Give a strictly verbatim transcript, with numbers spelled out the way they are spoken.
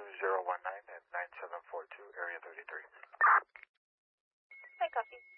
zero one nine and nine seven four two, area thirty-three. Hi, copy.